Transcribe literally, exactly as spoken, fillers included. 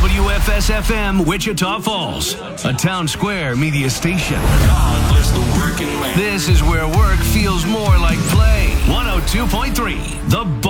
W F S F M Wichita Falls, a town square media station. This is where work feels more like play. one oh two point three, The